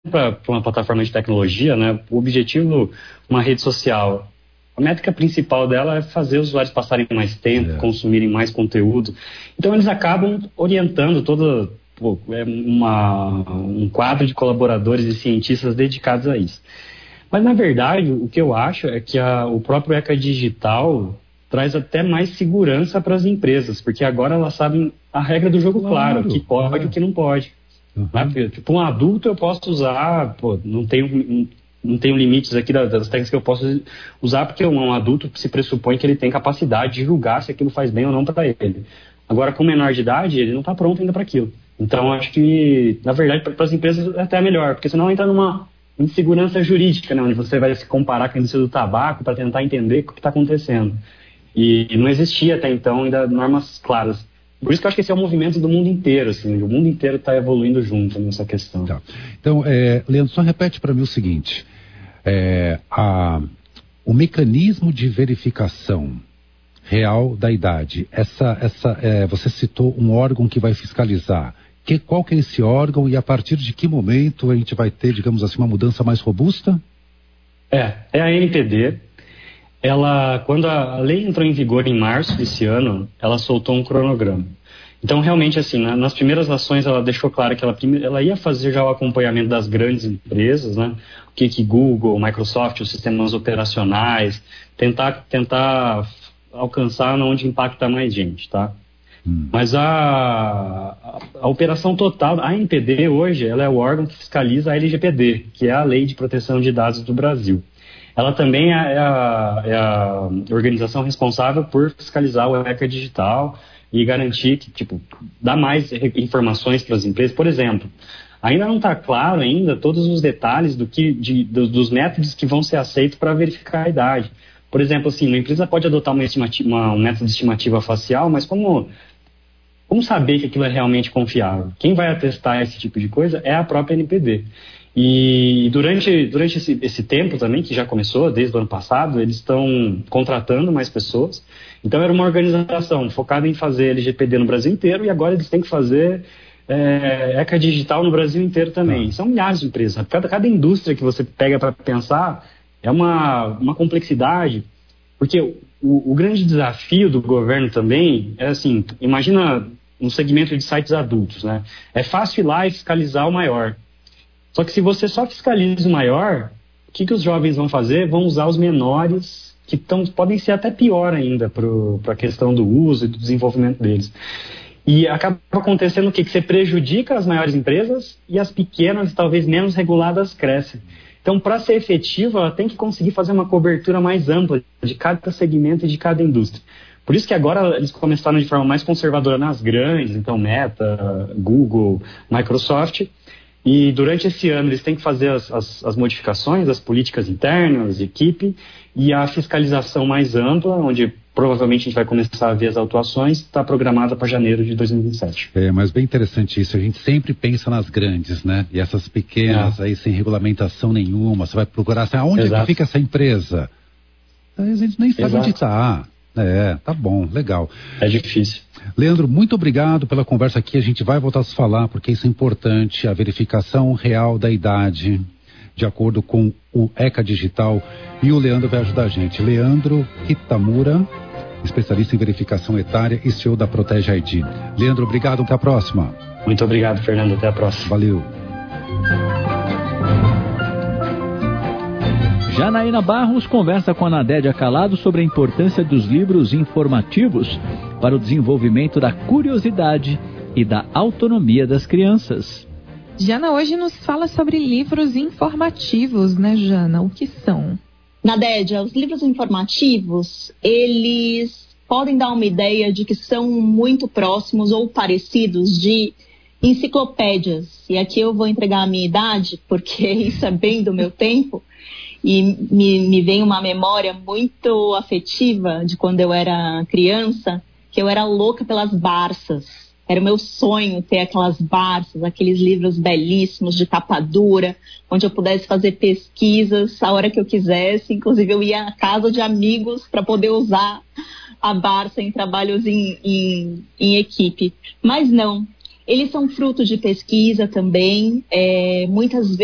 para uma plataforma de tecnologia, né, o objetivo, uma rede social, a métrica principal dela é fazer os usuários passarem mais tempo, consumirem mais conteúdo. Então eles acabam orientando um quadro de colaboradores e cientistas dedicados a isso. Mas na verdade, o que eu acho é que o próprio ECA Digital traz até mais segurança para as empresas, porque agora elas sabem a regra do jogo, claro, o que pode e o que não pode. Né? Tipo, um adulto eu posso usar, não tenho limites aqui das técnicas que eu posso usar, porque um adulto se pressupõe que ele tem capacidade de julgar se aquilo faz bem ou não para ele. Agora, com menor de idade, ele não está pronto ainda para aquilo. Então, acho que, na verdade, para as empresas é até melhor, porque senão entra numa insegurança jurídica, né, onde você vai se comparar com a indústria do tabaco para tentar entender o que está acontecendo. E não existia até então ainda normas claras. Por isso que eu acho que esse é um movimento do mundo inteiro, assim, o mundo inteiro está evoluindo junto nessa questão. Tá. Então, Leandro, só repete para mim o seguinte, o mecanismo de verificação real da idade, você citou um órgão que vai fiscalizar, qual que é esse órgão e a partir de que momento a gente vai ter, digamos assim, uma mudança mais robusta? É a ANPD. Quando a lei entrou em vigor em março desse ano, ela soltou um cronograma. Então, realmente, assim, nas primeiras ações, ela deixou claro que ela ia fazer já o acompanhamento das grandes empresas, né? O que Google, Microsoft, os sistemas operacionais, tentar alcançar onde impacta mais gente, tá? Mas a operação total, a ANPD hoje, ela é o órgão que fiscaliza a LGPD, que é a Lei de Proteção de Dados do Brasil. Ela também é a organização responsável por fiscalizar o ECA Digital e garantir que, dá mais informações para as empresas. Por exemplo, ainda não está claro ainda todos os detalhes dos métodos que vão ser aceitos para verificar a idade. Por exemplo, assim, uma empresa pode adotar um método de estimativa facial, mas como saber que aquilo é realmente confiável? Quem vai atestar esse tipo de coisa é a própria NPD. E durante esse tempo também, que já começou, desde o ano passado, eles estão contratando mais pessoas. Então era uma organização focada em fazer LGPD no Brasil inteiro e agora eles têm que fazer ECA Digital no Brasil inteiro também. São milhares de empresas. Cada indústria que você pega para pensar é uma complexidade, porque o grande desafio do governo também é assim, imagina um segmento de sites adultos, né? É fácil ir lá e fiscalizar o maior. Só que se você só fiscaliza o maior, o que os jovens vão fazer? Vão usar os menores, que podem ser até pior ainda para a questão do uso e do desenvolvimento deles. E acaba acontecendo o quê? Que você prejudica as maiores empresas e as pequenas, talvez menos reguladas, crescem. Então, para ser efetiva, ela tem que conseguir fazer uma cobertura mais ampla de cada segmento e de cada indústria. Por isso que agora eles começaram de forma mais conservadora nas grandes, então Meta, Google, Microsoft. E durante esse ano eles têm que fazer as modificações, as políticas internas, de equipe, e a fiscalização mais ampla, onde provavelmente a gente vai começar a ver as autuações, está programada para janeiro de 2027. Mas bem interessante isso, a gente sempre pensa nas grandes, né? E essas pequenas aí sem regulamentação nenhuma, você vai procurar, onde fica essa empresa? A gente nem sabe onde está. Tá bom, legal. É difícil. Leandro, muito obrigado pela conversa aqui, a gente vai voltar a se falar, porque isso é importante, a verificação real da idade, de acordo com o ECA Digital, e o Leandro vai ajudar a gente. Leandro Kitamura, especialista em verificação etária e CEO da Protege ID. Leandro, obrigado, até a próxima. Muito obrigado, Fernando, até a próxima. Valeu. Janaína Barros conversa com a Nadédia Calado sobre a importância dos livros informativos para o desenvolvimento da curiosidade e da autonomia das crianças. Jana hoje nos fala sobre livros informativos, né, Jana? O que são? Nadédia, os livros informativos, eles podem dar uma ideia de que são muito próximos ou parecidos de enciclopédias. E aqui eu vou entregar a minha idade, porque isso é bem do meu tempo. E me vem uma memória muito afetiva de quando eu era criança, que eu era louca pelas Barças. Era o meu sonho ter aquelas Barças, aqueles livros belíssimos de capa dura, onde eu pudesse fazer pesquisas a hora que eu quisesse. Inclusive eu ia à casa de amigos para poder usar a Barça em trabalhos em equipe. Mas não, eles são fruto de pesquisa também, muitas vezes